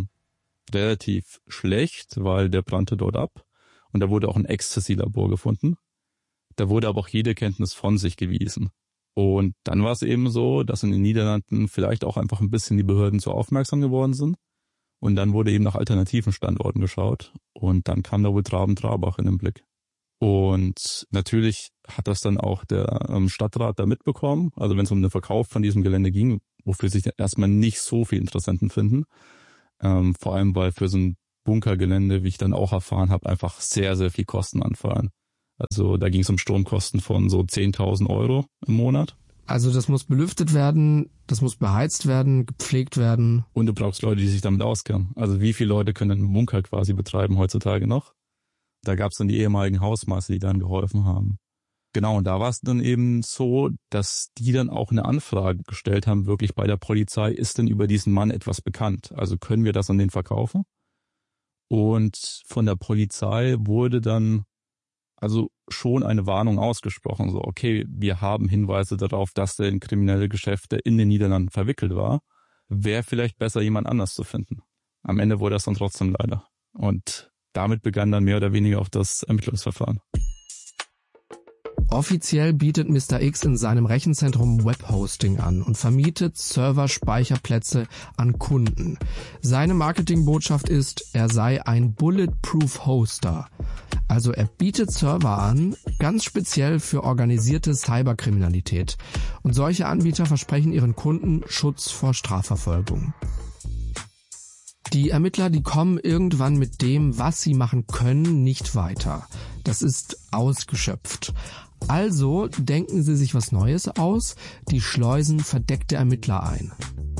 relativ schlecht, weil der brannte dort ab. Und da wurde auch ein Ecstasy-Labor gefunden. Da wurde aber auch jede Kenntnis von sich gewiesen. Und dann war es eben so, dass in den Niederlanden vielleicht auch einfach ein bisschen die Behörden zu aufmerksam geworden sind. Und dann wurde eben nach alternativen Standorten geschaut. Und dann kam da wohl Traben-Trarbach in den Blick. Und natürlich hat das dann auch der Stadtrat da mitbekommen. Also wenn es um den Verkauf von diesem Gelände ging, wofür sich erstmal nicht so viele Interessenten finden. Vor allem, weil für so ein Bunkergelände, wie ich dann auch erfahren habe, einfach sehr, sehr viel Kosten anfallen. Also da ging es um Stromkosten von so 10.000 Euro im Monat. Also das muss belüftet werden, das muss beheizt werden, gepflegt werden. Und du brauchst Leute, die sich damit auskennen. Also wie viele Leute können einen Bunker quasi betreiben heutzutage noch? Da gab es dann die ehemaligen Hausmeister, die dann geholfen haben. Genau, und da war es dann eben so, dass die dann auch eine Anfrage gestellt haben, wirklich bei der Polizei, ist denn über diesen Mann etwas bekannt? Also können wir das an den verkaufen? Und von der Polizei wurde dann also schon eine Warnung ausgesprochen, so okay, wir haben Hinweise darauf, dass er in kriminelle Geschäfte in den Niederlanden verwickelt war. Wäre vielleicht besser, jemand anders zu finden. Am Ende wurde das dann trotzdem leider. Und damit begann dann mehr oder weniger auch das Ermittlungsverfahren. Offiziell bietet Mr. X in seinem Rechenzentrum Webhosting an und vermietet Serverspeicherplätze an Kunden. Seine Marketingbotschaft ist, er sei ein Bulletproof Hoster. Also er bietet Server an, ganz speziell für organisierte Cyberkriminalität. Und solche Anbieter versprechen ihren Kunden Schutz vor Strafverfolgung. Die Ermittler, die kommen irgendwann mit dem, was sie machen können, nicht weiter. Das ist ausgeschöpft. Also denken sie sich was Neues aus, die schleusen verdeckte Ermittler ein.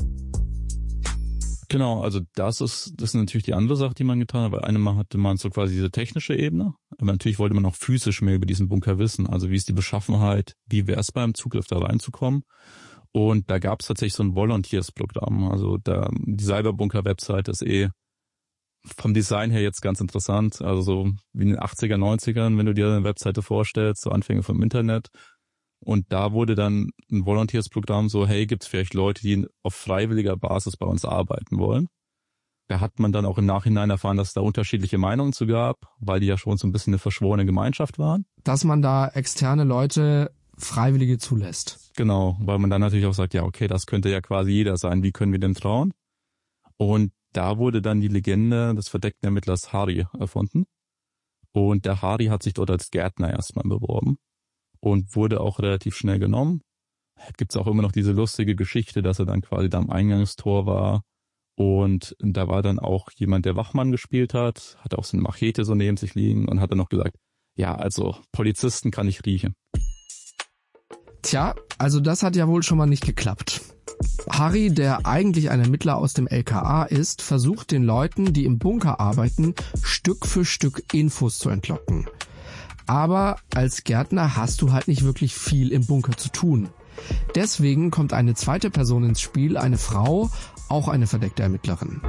Genau, also das ist natürlich die andere Sache, die man getan hat, weil einmal hatte man so quasi diese technische Ebene, aber natürlich wollte man auch physisch mehr über diesen Bunker wissen, also wie ist die Beschaffenheit, wie wäre es beim Zugriff da reinzukommen. Und da gab es tatsächlich so ein Volunteers-Programm, also die Cyberbunker-Website ist vom Design her jetzt ganz interessant, also so wie in den 80er, 90ern, wenn du dir eine Webseite vorstellst, so Anfänge vom Internet. Und da wurde dann ein Volunteers-Programm so, hey, gibt's vielleicht Leute, die auf freiwilliger Basis bei uns arbeiten wollen? Da hat man dann auch im Nachhinein erfahren, dass es da unterschiedliche Meinungen zu gab, weil die ja schon so ein bisschen eine verschworene Gemeinschaft waren. Dass man da externe Leute Freiwillige zulässt. Genau, weil man dann natürlich auch sagt, ja, okay, das könnte ja quasi jeder sein, wie können wir denn trauen? Und da wurde dann die Legende des verdeckten Ermittlers Harry erfunden. Und der Harry hat sich dort als Gärtner erstmal beworben und wurde auch relativ schnell genommen. Gibt's auch immer noch diese lustige Geschichte, dass er dann quasi da am Eingangstor war. Und da war dann auch jemand, der Wachmann gespielt hat, hatte auch so eine Machete so neben sich liegen und hat dann noch gesagt, ja, also Polizisten kann ich riechen. Tja, also das hat ja wohl schon mal nicht geklappt. Harry, der eigentlich ein Ermittler aus dem LKA ist, versucht den Leuten, die im Bunker arbeiten, Stück für Stück Infos zu entlocken. Aber als Gärtner hast du halt nicht wirklich viel im Bunker zu tun. Deswegen kommt eine zweite Person ins Spiel, eine Frau, auch eine verdeckte Ermittlerin.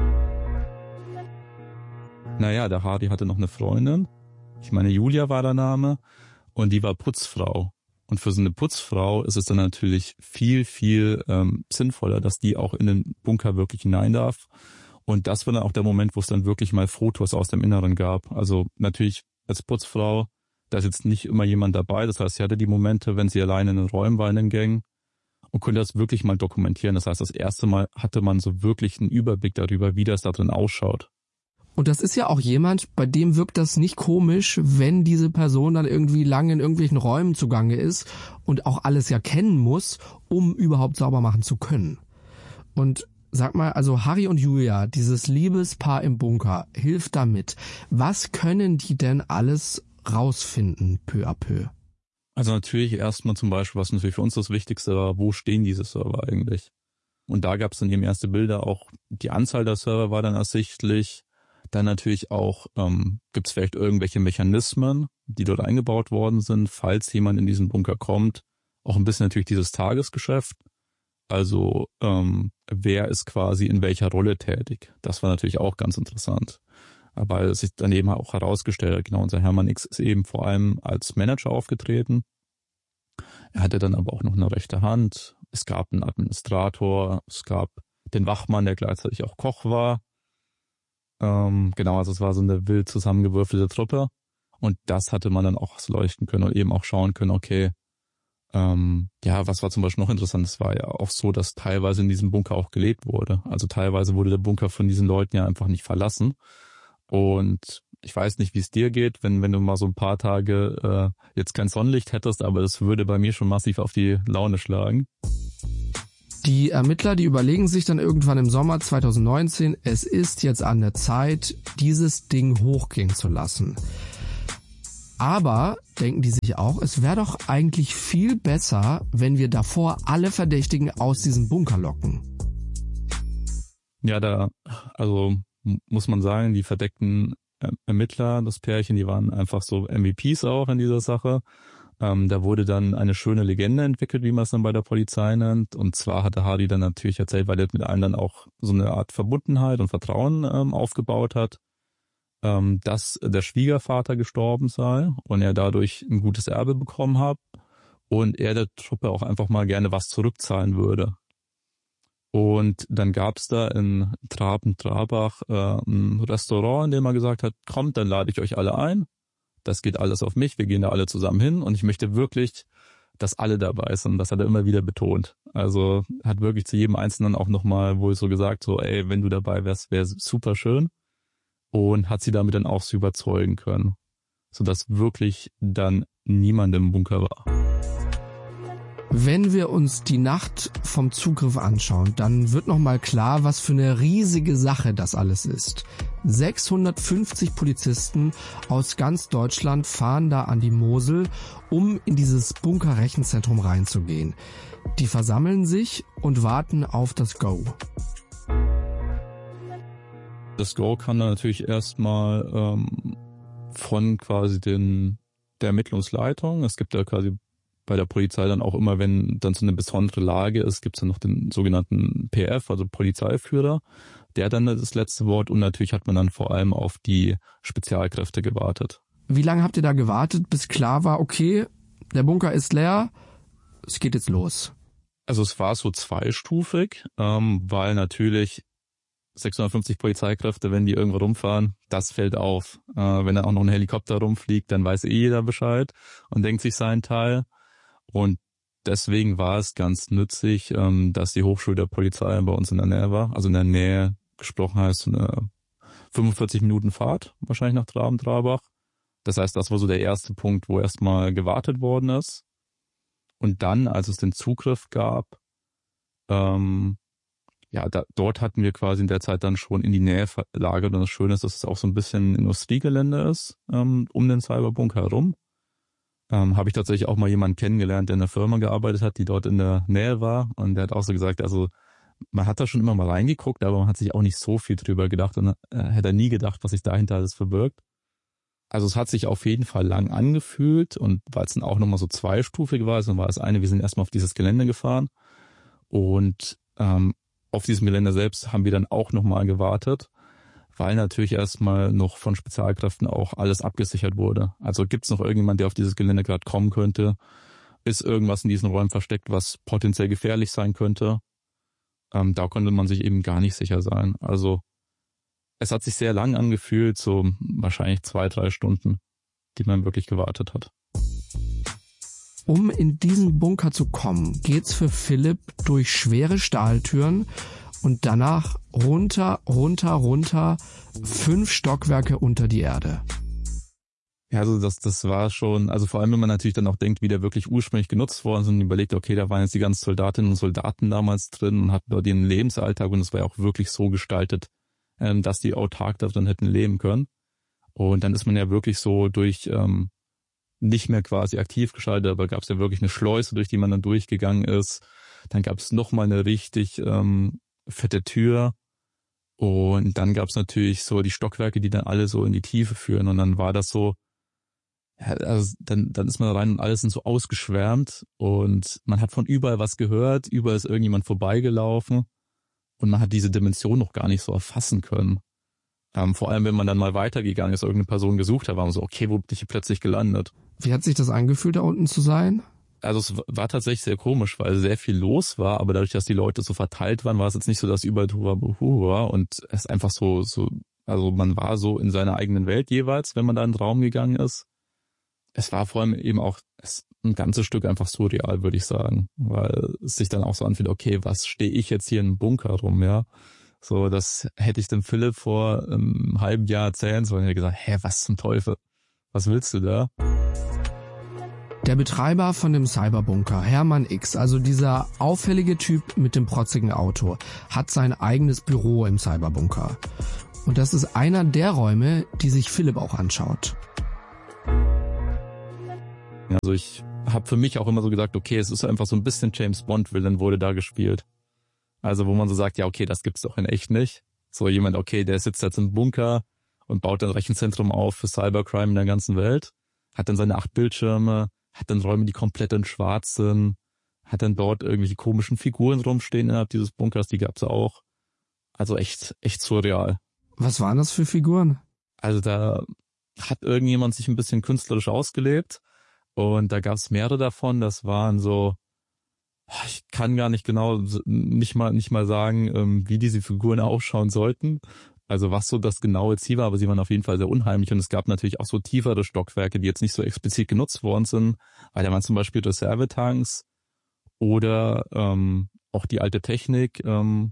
Naja, der Hardy hatte noch eine Freundin. Ich meine, Julia war der Name. Und die war Putzfrau. Und für so eine Putzfrau ist es dann natürlich viel, viel sinnvoller, dass die auch in den Bunker wirklich hinein darf. Und das war dann auch der Moment, wo es dann wirklich mal Fotos aus dem Inneren gab. Also natürlich als Putzfrau, da ist jetzt nicht immer jemand dabei. Das heißt, sie hatte die Momente, wenn sie alleine in den Räumen war, in den Gängen und konnte das wirklich mal dokumentieren. Das heißt, das erste Mal hatte man so wirklich einen Überblick darüber, wie das da drin ausschaut. Und das ist ja auch jemand, bei dem wirkt das nicht komisch, wenn diese Person dann irgendwie lange in irgendwelchen Räumen zugange ist und auch alles ja kennen muss, um überhaupt sauber machen zu können. Und sag mal, also Harry und Julia, dieses Liebespaar im Bunker, hilft damit. Was können die denn alles rausfinden, peu à peu? Also natürlich erstmal zum Beispiel, was natürlich für uns das Wichtigste war, wo stehen diese Server eigentlich? Und da gab es dann eben erste Bilder, auch die Anzahl der Server war dann ersichtlich. Dann natürlich auch, gibt es vielleicht irgendwelche Mechanismen, die dort eingebaut worden sind, falls jemand in diesen Bunker kommt. Auch ein bisschen natürlich dieses Tagesgeschäft. Also wer ist quasi in welcher Rolle tätig? Das war natürlich auch ganz interessant. weil es sich dann eben auch herausgestellt hat, genau, unser Hermann X ist eben vor allem als Manager aufgetreten. Er hatte dann aber auch noch eine rechte Hand. Es gab einen Administrator, es gab den Wachmann, der gleichzeitig auch Koch war. Genau, also es war so eine wild zusammengewürfelte Truppe. Und das hatte man dann auch leuchten können und eben auch schauen können, okay, was war zum Beispiel noch interessant, es war ja auch so, dass teilweise in diesem Bunker auch gelebt wurde. Also teilweise wurde der Bunker von diesen Leuten ja einfach nicht verlassen. Und ich weiß nicht, wie es dir geht, wenn du mal so ein paar Tage jetzt kein Sonnenlicht hättest, aber das würde bei mir schon massiv auf die Laune schlagen. Die Ermittler, die überlegen sich dann irgendwann im Sommer 2019, es ist jetzt an der Zeit, dieses Ding hochgehen zu lassen. Aber denken die sich auch, es wäre doch eigentlich viel besser, wenn wir davor alle Verdächtigen aus diesem Bunker locken. Ja, also muss man sagen, die verdeckten Ermittler, das Pärchen, die waren einfach so MVPs auch in dieser Sache. Da wurde dann eine schöne Legende entwickelt, wie man es dann bei der Polizei nennt. Und zwar hatte Hardy dann natürlich erzählt, weil er mit allen dann auch so eine Art Verbundenheit und Vertrauen aufgebaut hat, dass der Schwiegervater gestorben sei und er dadurch ein gutes Erbe bekommen hat und er der Truppe auch einfach mal gerne was zurückzahlen würde. Und dann gab's da in Traben-Trabach ein Restaurant, in dem er gesagt hat, kommt, dann lade ich euch alle ein. Das geht alles auf mich, wir gehen da alle zusammen hin und ich möchte wirklich, dass alle dabei sind. Das hat er immer wieder betont. Also hat wirklich zu jedem Einzelnen auch nochmal wohl so gesagt, so ey, wenn du dabei wärst, wäre super schön. Und hat sie damit dann auch so überzeugen können, sodass wirklich dann niemand im Bunker war. Wenn wir uns die Nacht vom Zugriff anschauen, dann wird nochmal klar, was für eine riesige Sache das alles ist. 650 Polizisten aus ganz Deutschland fahren da an die Mosel, um in dieses Bunkerrechenzentrum reinzugehen. Die versammeln sich und warten auf das Go. Das Go kann dann natürlich erstmal von quasi der Ermittlungsleitung. Es gibt ja quasi bei der Polizei dann auch immer, wenn dann so eine besondere Lage ist, gibt es dann noch den sogenannten PF, also Polizeiführer, der dann das letzte Wort und natürlich hat man dann vor allem auf die Spezialkräfte gewartet. Wie lange habt ihr da gewartet, bis klar war, okay, der Bunker ist leer, es geht jetzt los? Also es war so zweistufig, weil natürlich 650 Polizeikräfte, wenn die irgendwo rumfahren, das fällt auf. Wenn dann auch noch ein Helikopter rumfliegt, dann weiß jeder Bescheid und denkt sich seinen Teil. Und deswegen war es ganz nützlich, dass die Hochschule der Polizei bei uns in der Nähe war. Also in der Nähe gesprochen heißt so eine 45 Minuten Fahrt wahrscheinlich nach Traben-Trabach. Das heißt, das war so der erste Punkt, wo erstmal gewartet worden ist. Und dann, als es den Zugriff gab, dort hatten wir quasi in der Zeit dann schon in die Nähe verlagert. Und das Schöne ist, dass es auch so ein bisschen Industriegelände ist, um den Cyberbunker herum. Habe ich tatsächlich auch mal jemanden kennengelernt, der in der Firma gearbeitet hat, die dort in der Nähe war. Und der hat auch so gesagt, also man hat da schon immer mal reingeguckt, aber man hat sich auch nicht so viel drüber gedacht und hätte nie gedacht, was sich dahinter alles verbirgt. Also es hat sich auf jeden Fall lang angefühlt und weil es dann auch nochmal so zweistufig war, also war das eine, wir sind erstmal auf dieses Gelände gefahren und auf diesem Gelände selbst haben wir dann auch nochmal gewartet, weil natürlich erstmal noch von Spezialkräften auch alles abgesichert wurde. Also gibt es noch irgendjemand, der auf dieses Gelände gerade kommen könnte? Ist irgendwas in diesen Räumen versteckt, was potenziell gefährlich sein könnte? Da konnte man sich eben gar nicht sicher sein. Also es hat sich sehr lang angefühlt, so wahrscheinlich 2-3 Stunden, die man wirklich gewartet hat. Um in diesen Bunker zu kommen, geht's für Philipp durch schwere Stahltüren und danach runter, 5 Stockwerke unter die Erde. Ja, also das war schon, also vor allem, wenn man natürlich dann auch denkt, wie der wirklich ursprünglich genutzt worden ist und überlegt, okay, da waren jetzt die ganzen Soldatinnen und Soldaten damals drin und hatten dort ihren Lebensalltag und es war ja auch wirklich so gestaltet, dass die autark da drin hätten leben können. Und dann ist man ja wirklich so durch nicht mehr quasi aktiv geschaltet, aber gab es ja wirklich eine Schleuse, durch die man dann durchgegangen ist. Dann gab es nochmal eine richtig fette Tür und dann gab es natürlich so die Stockwerke, die dann alle so in die Tiefe führen und dann war das so, ja, also dann ist man rein und alles sind so ausgeschwärmt und man hat von überall was gehört, überall ist irgendjemand vorbeigelaufen und man hat diese Dimension noch gar nicht so erfassen können. Vor allem, wenn man dann mal weitergegangen ist, irgendeine Person gesucht hat, war man so, okay, wo bin ich hier plötzlich gelandet? Wie hat sich das angefühlt, da unten zu sein? Also es war tatsächlich sehr komisch, weil sehr viel los war, aber dadurch, dass die Leute so verteilt waren, war es jetzt nicht so, dass überall Tohuwabohu war und es einfach so, also man war so in seiner eigenen Welt jeweils, wenn man da in den Raum gegangen ist. Es war vor allem eben auch ein ganzes Stück einfach surreal, würde ich sagen, weil es sich dann auch so anfühlt, okay, was stehe ich jetzt hier in einem Bunker rum, ja? So, das hätte ich dem Philipp vor einem halben Jahr erzählen sollen. Er hätte gesagt, was zum Teufel? Was willst du da? Der Betreiber von dem Cyberbunker, Hermann X, also dieser auffällige Typ mit dem protzigen Auto, hat sein eigenes Büro im Cyberbunker. Und das ist einer der Räume, die sich Philipp auch anschaut. Also ich habe für mich auch immer so gesagt, okay, es ist einfach so ein bisschen James Bond-Villain wurde da gespielt. Also wo man so sagt, ja okay, das gibt's doch in echt nicht. So jemand, okay, der sitzt jetzt im Bunker und baut ein Rechenzentrum auf für Cybercrime in der ganzen Welt, hat dann seine 8 Bildschirme, hat dann Räume, die komplett in schwarz sind, hat dann dort irgendwelche komischen Figuren rumstehen innerhalb dieses Bunkers, die gab's auch. Also echt surreal. Was waren das für Figuren? Also da hat irgendjemand sich ein bisschen künstlerisch ausgelebt und da gab's mehrere davon. Das waren so, ich kann gar nicht genau, nicht mal sagen, wie diese Figuren ausschauen sollten. Also was so das genaue Ziel war, aber sie waren auf jeden Fall sehr unheimlich. Und es gab natürlich auch so tiefere Stockwerke, die jetzt nicht so explizit genutzt worden sind. Weil da waren zum Beispiel Reservetanks oder auch die alte Technik.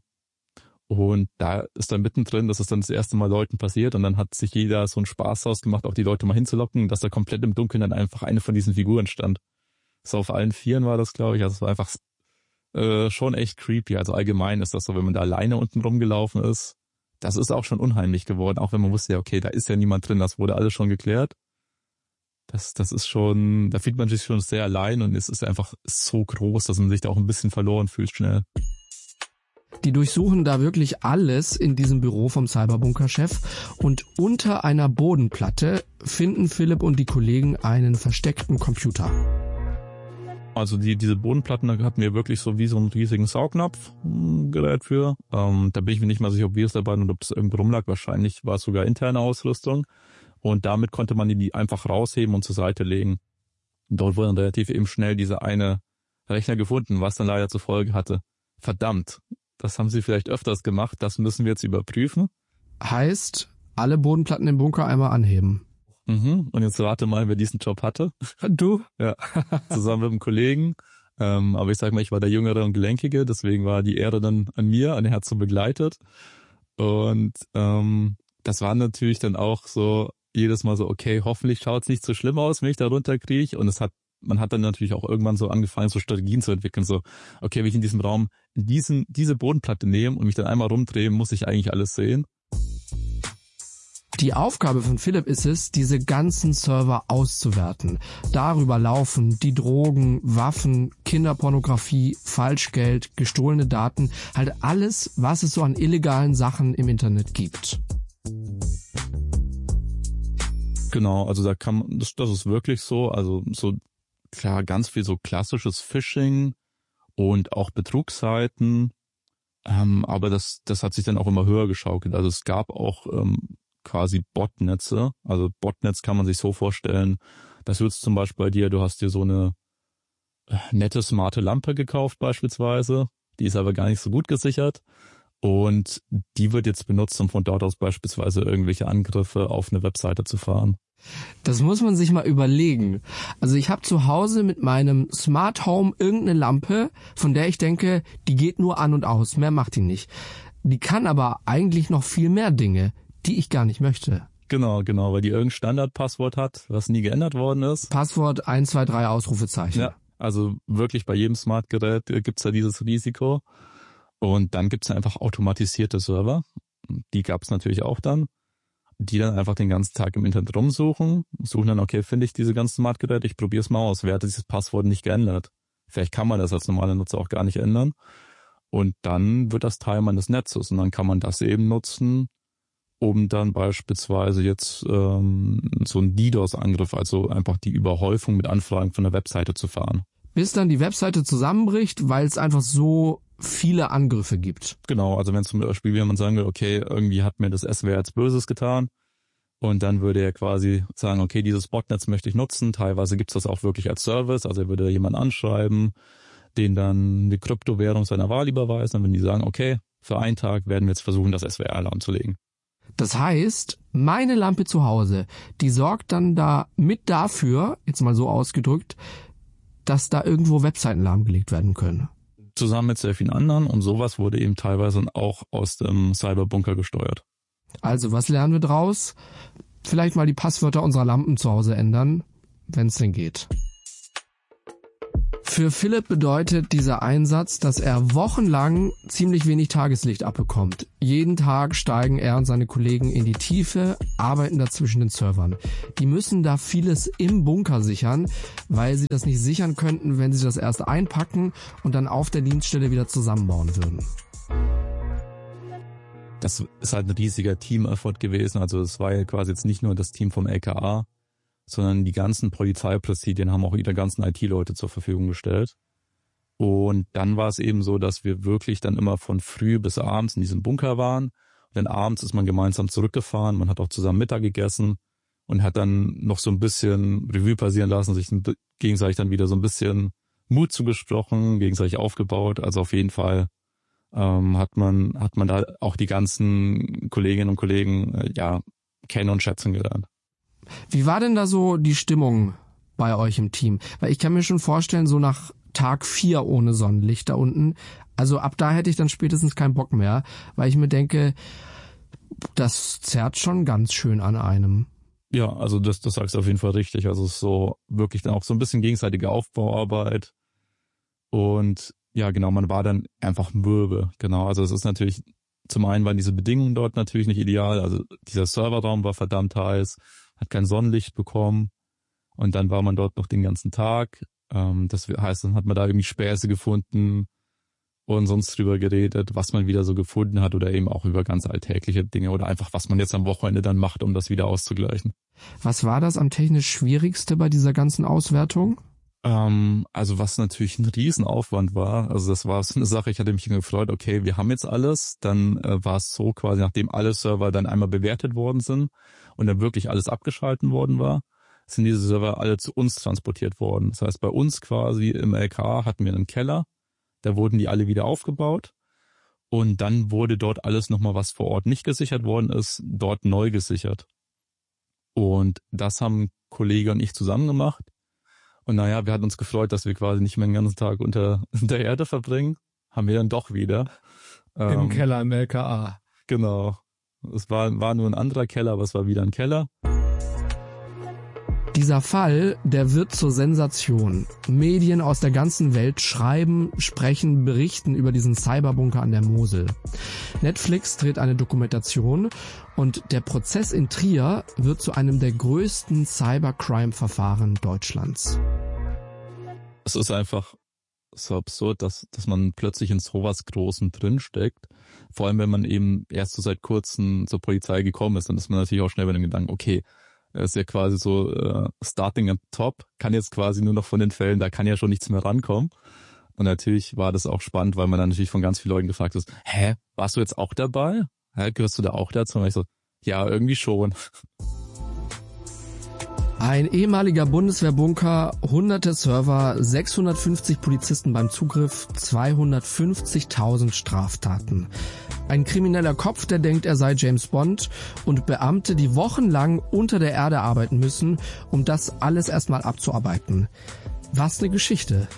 Und da ist dann mittendrin, dass es dann das erste Mal Leuten passiert. Und dann hat sich jeder so einen Spaß ausgemacht, auch die Leute mal hinzulocken, dass da komplett im Dunkeln dann einfach eine von diesen Figuren stand. So auf allen 4 war das, glaube ich. Also es war einfach schon echt creepy. Also allgemein ist das so, wenn man da alleine unten rumgelaufen ist, das ist auch schon unheimlich geworden, auch wenn man wusste, ja okay, da ist ja niemand drin, das wurde alles schon geklärt. Das ist schon, da fühlt man sich schon sehr allein und es ist einfach so groß, dass man sich da auch ein bisschen verloren fühlt schnell. Die durchsuchen da wirklich alles in diesem Büro vom Cyberbunker-Chef und unter einer Bodenplatte finden Philipp und die Kollegen einen versteckten Computer. Also diese Bodenplatten, da hatten wir wirklich so wie so einen riesigen Saugnapf-Gerät für. Da bin ich mir nicht mal sicher, ob wir es dabei und ob es irgendwo rumlag. Wahrscheinlich war es sogar interne Ausrüstung. Und damit konnte man die einfach rausheben und zur Seite legen. Und dort wurde dann relativ eben schnell dieser eine Rechner gefunden, was dann leider zur Folge hatte. Verdammt, das haben sie vielleicht öfters gemacht, das müssen wir jetzt überprüfen. Heißt, alle Bodenplatten im Bunker einmal anheben. Und jetzt rate mal, wer diesen Job hatte. Du? Ja, zusammen mit einem Kollegen. Aber ich sag mal, ich war der Jüngere und Gelenkige, deswegen war die Ehre dann an mir, er hat so begleitet. Und das war natürlich dann auch so jedes Mal so, okay, hoffentlich schaut's nicht so schlimm aus, wenn ich da runterkriege. Und man hat dann natürlich auch irgendwann so angefangen, so Strategien zu entwickeln. So, okay, wenn ich in diesem Raum diese Bodenplatte nehme und mich dann einmal rumdrehe, muss ich eigentlich alles sehen. Die Aufgabe von Philipp ist es, diese ganzen Server auszuwerten. Darüber laufen die Drogen, Waffen, Kinderpornografie, Falschgeld, gestohlene Daten, halt alles, was es so an illegalen Sachen im Internet gibt. Genau, also das ist wirklich so, also so klar ganz viel so klassisches Phishing und auch Betrugsseiten, aber das hat sich dann auch immer höher geschaukelt. Also es gab auch quasi Botnetze. Also Botnetz kann man sich so vorstellen, das wird zum Beispiel bei dir, du hast dir so eine nette, smarte Lampe gekauft beispielsweise, die ist aber gar nicht so gut gesichert und die wird jetzt benutzt, um von dort aus beispielsweise irgendwelche Angriffe auf eine Webseite zu fahren. Das muss man sich mal überlegen. Also ich habe zu Hause mit meinem Smart Home irgendeine Lampe, von der ich denke, die geht nur an und aus, mehr macht die nicht. Die kann aber eigentlich noch viel mehr Dinge, die ich gar nicht möchte. Genau, weil die irgendein Standardpasswort hat, was nie geändert worden ist. Passwort 123 Ausrufezeichen. Ja, also wirklich bei jedem Smartgerät gibt's da dieses Risiko. Und dann gibt's ja einfach automatisierte Server. Die gab's natürlich auch dann, die dann einfach den ganzen Tag im Internet suchen dann, okay, finde ich diese ganzen Smartgeräte, ich probiere es mal aus. Wer hat dieses Passwort nicht geändert? Vielleicht kann man das als normaler Nutzer auch gar nicht ändern. Und dann wird das Teil meines Netzes und dann kann man das eben nutzen, um dann beispielsweise jetzt so einen DDoS-Angriff, also einfach die Überhäufung mit Anfragen von der Webseite zu fahren. Bis dann die Webseite zusammenbricht, weil es einfach so viele Angriffe gibt. Genau, also wenn zum Beispiel jemand sagen will, okay, irgendwie hat mir das SWR jetzt Böses getan, und dann würde er quasi sagen, okay, dieses Botnetz möchte ich nutzen. Teilweise gibt's das auch wirklich als Service, also er würde jemanden anschreiben, den dann eine Kryptowährung seiner Wahl überweisen, und wenn die sagen, okay, für einen Tag werden wir jetzt versuchen, das SWR lahmzulegen. Das heißt, meine Lampe zu Hause, die sorgt dann da mit dafür, jetzt mal so ausgedrückt, dass da irgendwo Webseiten lahmgelegt werden können. Zusammen mit sehr vielen anderen, und sowas wurde eben teilweise auch aus dem Cyberbunker gesteuert. Also, was lernen wir draus? Vielleicht mal die Passwörter unserer Lampen zu Hause ändern, wenn es denn geht. Für Philipp bedeutet dieser Einsatz, dass er wochenlang ziemlich wenig Tageslicht abbekommt. Jeden Tag steigen er und seine Kollegen in die Tiefe, arbeiten da zwischen den Servern. Die müssen da vieles im Bunker sichern, weil sie das nicht sichern könnten, wenn sie das erst einpacken und dann auf der Dienststelle wieder zusammenbauen würden. Das ist halt ein riesiger Team-Effort gewesen. Also es war ja quasi jetzt nicht nur das Team vom LKA, sondern die ganzen Polizeipräsidien haben auch ihre ganzen IT-Leute zur Verfügung gestellt. Und dann war es eben so, dass wir wirklich dann immer von früh bis abends in diesem Bunker waren. Und dann abends ist man gemeinsam zurückgefahren, man hat auch zusammen Mittag gegessen und hat dann noch so ein bisschen Revue passieren lassen, sich gegenseitig dann wieder so ein bisschen Mut zugesprochen, gegenseitig aufgebaut. Also auf jeden Fall hat man da auch die ganzen Kolleginnen und Kollegen kennen und schätzen gelernt. Wie war denn da so die Stimmung bei euch im Team? Weil ich kann mir schon vorstellen, so nach Tag 4 ohne Sonnenlicht da unten, also ab da hätte ich dann spätestens keinen Bock mehr, weil ich mir denke, das zerrt schon ganz schön an einem. Ja, also das sagst du auf jeden Fall richtig. Also es ist so wirklich dann auch so ein bisschen gegenseitige Aufbauarbeit. Und ja, genau, man war dann einfach mürbe. Genau, also es ist natürlich, zum einen waren diese Bedingungen dort natürlich nicht ideal. Also dieser Serverraum war verdammt heiß, hat kein Sonnenlicht bekommen. Und dann war man dort noch den ganzen Tag. Das heißt, dann hat man da irgendwie Späße gefunden und sonst drüber geredet, was man wieder so gefunden hat oder eben auch über ganz alltägliche Dinge oder einfach, was man jetzt am Wochenende dann macht, um das wieder auszugleichen. Was war das am technisch Schwierigste bei dieser ganzen Auswertung? Also was natürlich ein Riesenaufwand war, also das war so eine Sache, ich hatte mich gefreut, okay, wir haben jetzt alles, dann war es so quasi, nachdem alle Server dann einmal bewertet worden sind und dann wirklich alles abgeschalten worden war, sind diese Server alle zu uns transportiert worden. Das heißt, bei uns quasi im LKA hatten wir einen Keller, da wurden die alle wieder aufgebaut und dann wurde dort alles nochmal, was vor Ort nicht gesichert worden ist, dort neu gesichert. Und das haben ein Kollege und ich zusammen gemacht. Und naja, wir hatten uns gefreut, dass wir quasi nicht mehr den ganzen Tag unter der Erde verbringen. Haben wir dann doch wieder. Im Keller im LKA. Genau. Es war nur ein anderer Keller, aber es war wieder ein Keller. Dieser Fall, der wird zur Sensation. Medien aus der ganzen Welt schreiben, sprechen, berichten über diesen Cyberbunker an der Mosel. Netflix dreht eine Dokumentation und der Prozess in Trier wird zu einem der größten Cybercrime-Verfahren Deutschlands. Es ist einfach so absurd, dass man plötzlich in sowas Großem drinsteckt. Vor allem, wenn man eben erst so seit kurzem zur Polizei gekommen ist, dann ist man natürlich auch schnell bei dem Gedanken, okay, das ist ja quasi so starting at top, kann jetzt quasi nur noch von den Fällen, da kann ja schon nichts mehr rankommen. Und natürlich war das auch spannend, weil man dann natürlich von ganz vielen Leuten gefragt ist, warst du jetzt auch dabei? Gehörst du da auch dazu? Und ich so, ja, irgendwie schon. Ein ehemaliger Bundeswehrbunker, hunderte Server, 650 Polizisten beim Zugriff, 250.000 Straftaten. Ein krimineller Kopf, der denkt, er sei James Bond und Beamte, die wochenlang unter der Erde arbeiten müssen, um das alles erstmal abzuarbeiten. Was eine Geschichte.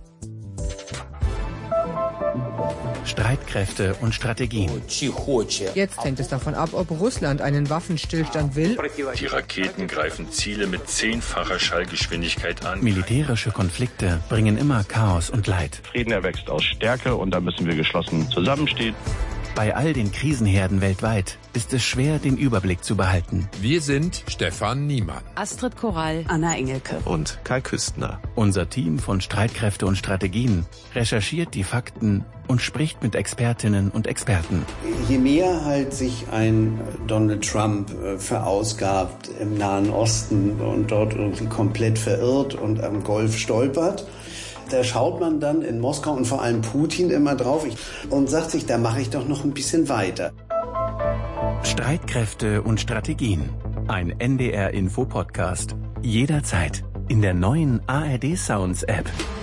Streitkräfte und Strategien. Jetzt hängt es davon ab, ob Russland einen Waffenstillstand will. Die Raketen greifen Ziele mit 10-facher Schallgeschwindigkeit an. Militärische Konflikte bringen immer Chaos und Leid. Frieden erwächst aus Stärke und da müssen wir geschlossen zusammenstehen. Bei all den Krisenherden weltweit ist es schwer, den Überblick zu behalten. Wir sind Stefan Niemann, Astrid Korall, Anna Engelke und Kai Küstner. Unser Team von Streitkräfte und Strategien recherchiert die Fakten und spricht mit Expertinnen und Experten. Je mehr halt sich ein Donald Trump verausgabt im Nahen Osten und dort irgendwie komplett verirrt und am Golf stolpert, Da schaut man dann in Moskau und vor allem Putin immer drauf und sagt sich, da mache ich doch noch ein bisschen weiter. Streitkräfte und Strategien. Ein NDR-Info-Podcast. Jederzeit in der neuen ARD Sounds App.